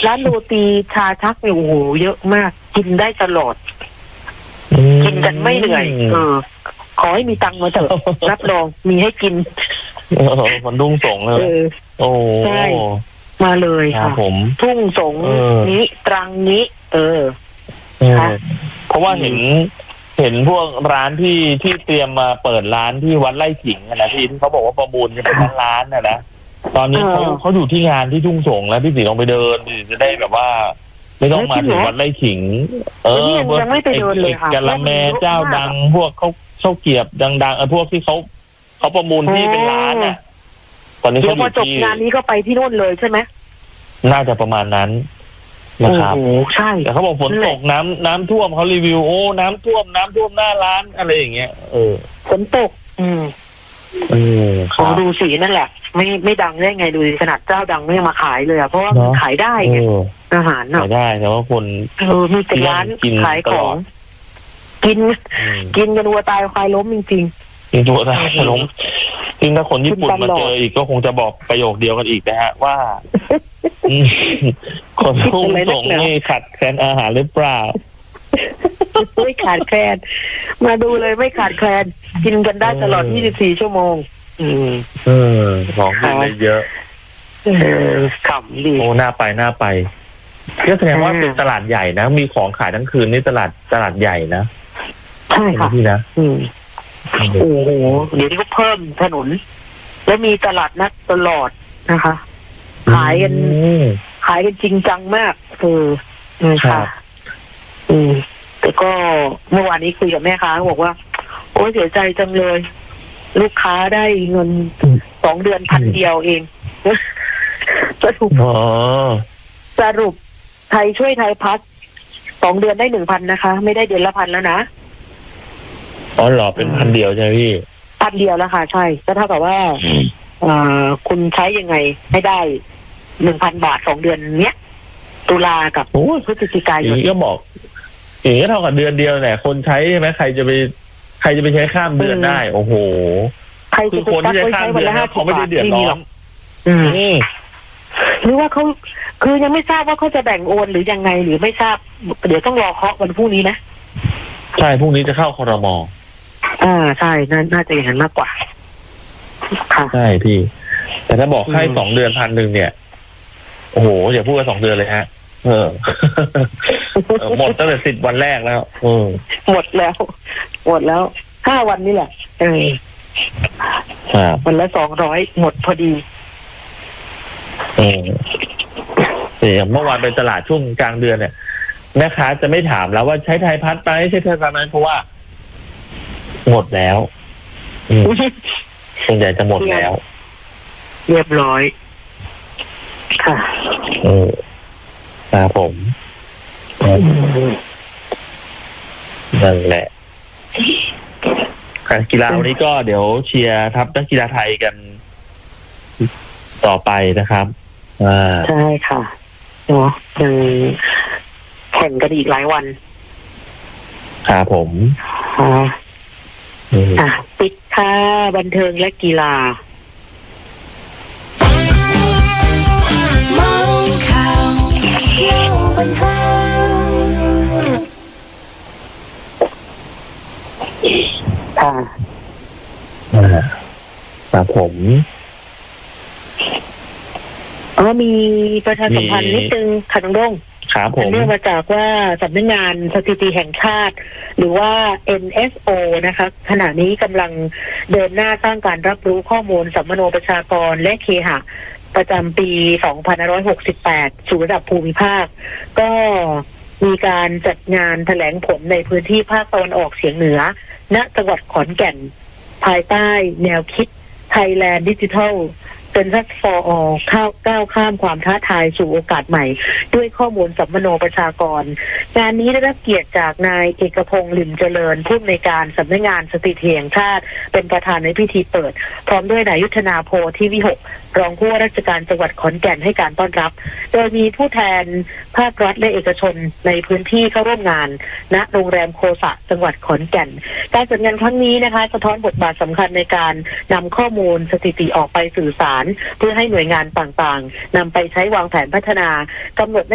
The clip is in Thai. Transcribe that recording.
ร้านโรตีชาชักเนี่ยโอ้โหเยอะมากกินได้ตลอดกินกันไม่เหนื่อยขอให้มีตังค์มาเถอะรับรองมีให้กินมันทุ่งสงเลยโอ้ใช่มาเลยค่ะผมทุ่งสงนี้ตรังนี้เพราะว่าเห็นพวกร้านที่เตรียมมาเปิดร้านที่วัดไร่ขิงนะที่เขาบอกว่าประมูลกันเป็นร้านนะตอนนี้เขาอยู่ที่งานที่ทุ่งสงแล้วพี่สีลองไปเดินจะได้แบบว่าไม่ต้องมาถึงวัดไร่ขิงยังไม่ไปเดินเลยค่ะกะละแมเจ้าดังพวกเขาเกียบดังๆพวกที่เขาประมูลที่เป็นร้านน่ะตอนนี้เขาอยู่ที่พอจบงานนี้ก็ไปที่โน่นเลยใช่ไหมน่าจะประมาณนั้นนะครับใช่แต่เขาบอกฝนตกน้ำท่วมเขารีวิวน้ำท่วมหน้าร้านอะไรอย่างเงี้ยฝนตกขอดูสีนั่นแหละไม่ดังได้ไงดูขนาดเจ้าดังไม่มาขายเลยเพราะว่ามันขายได้ไงอาหารขายได้แต่ว่าคนมีแต่ร้านขายของกินกันวัวตายควายล้มจริงๆกินวัวตายควายล้มจริงถ้าคนญี่ปุ่นมาเจออีกก็คงจะบอกประโยคเดียวกันอีกนะฮะว่าคนทุ่งสงนี่ขาดแคลนอาหารหรือเปล่าไม่ขาดแคลนมาดูเลยไม่ขาดแคลนกินกันได้ตลอด24ชั่วโมงของกินได้เยอะขำดีโอ้น่าไปก็แสดงว่าเป็นตลาดใหญ่นะมีของขายทั้งคืนนี่ตลาดใหญ่นะใช่ค่ะพี่นะโอ้โหเดี๋ยวนี้ก็เพิ่มถนนแล้วมีตลาดนัดตลอดนะคะขายกันจริงจังมากค่ะแต่ก็เมื่อวานนี้คุยกับแม่ค้าบอกว่าโอ้เสียใจจังเลยลูกค้าได้เงิน2 เดือน1,000 เดียวเองสรุปไทยช่วยไทยพัฒน์2 เดือนได้ 1,000 นะคะไม่ได้เดือนละ 1,000แล้วนะหรอเป็น1,000 เดียวใช่ไหมพี่ 1,000 เดียวแล้วค่ะใช่ก็เท่ากับว่าคุณใช้ยังไงให้ได้ 1,000 บาท2 เดือนเนี้ยตุลากับพฤศจิกายนก็บอกอย่างนี้เท่ากับเดือนเดียวแหละคนใช้ใช่ไหมใครจะไปใช้ข้ามเดือนได้โอ้โหคือคนที่ใช้ข้ามเดือนเขาไม่ได้เดือดร้อนหรือว่าเขาคือยังไม่ทราบว่าเขาจะแบ่งโอนหรือยังไงหรือไม่ทราบเดี๋ยวต้องรอเคาะวันพรุ่งนี้นะใช่พรุ่งนี้จะเข้าครม. ใช่น่าจะอย่างนั้นมากกว่าใช่พี่แต่ถ้าบอกให้2 เดือน1,000เนี่ยโอ้โหอย่าพูดว่า2 เดือนเลยฮะหมดตั้งแต่10 วันแรกแล้วหมดแล้ว5 วันนี่แหละวันละ200หมดพอดีอย่างเมื่อวานไปตลาดช่วงกลางเดือนเนี่ยแม่ค้าจะไม่ถามแล้วว่าใช้ไทยพัฒน์ไปใช้ไทยพัฒน์ไหมเพราะว่าหมดแล้วส่วนใหญ่จะหมดแล้วเรียบร้อยค่ะครับผมนั่นแหละการกีฬาวันนี้ก็เดี๋ยวเชียร์ทัพนักกีฬาไทยกันต่อไปนะครับใช่ค่ะเนาะยังแข่งกันอีกหลายวันครับผมปิดค่ะบันเทิงและกีฬาครับผมมีประชาสัมพันธ์นิดนึงค่ะน้องด้งครับผมเนื่องมาจากว่าสำนักงานสถิติแห่งชาติหรือว่า NSO นะคะขณะนี้กำลังเดินหน้าสร้างการรับรู้ข้อมูลสัมมโนประชากรและเคหะประจำปี2568สู่ระดับภูมิภาคก็มีการจัดงานแถลงผลในพื้นที่ภาคตะวันออกเฉียงเหนือณจังหวัดขอนแก่นภายใต้แนวคิด Thailand Digital Census for All ก้าวข้ามความท้าทายสู่โอกาสใหม่ด้วยข้อมูลสัมมโนประชากรงานนี้ได้รับเกียรติจากนายเอกพงษ์ลิมเจริญผู้อำนวยการสำนักงานสถิติแห่งชาติเป็นประธานในพิธีเปิดพร้อมด้วยนายยุทธนาโพธิวิหกรองผู้ว่าราชการจังหวัดขอนแก่นให้การต้อนรับโดยมีผู้แทนภาครัฐและเอกชนในพื้นที่เข้าร่วมงานณโรงแรมโคสะจังหวัดขอนแก่นการจัดงานครั้งนี้นะคะสะท้อนบทบาทสำคัญในการนำข้อมูลสถิติออกไปสื่อสารเพื่อให้หน่วยงานต่างๆนำไปใช้วางแผนพัฒนากำหนด